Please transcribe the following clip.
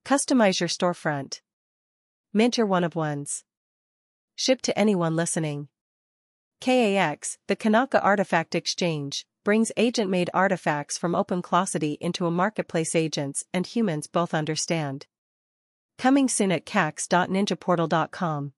Customize your storefront. Mint your one-of-ones. Ship to anyone listening. KAX, the Kanaka Artifact Exchange, brings agent-made artifacts from OpenClocity into a marketplace agents and humans both understand. Coming soon at kax.ninjaportal.com.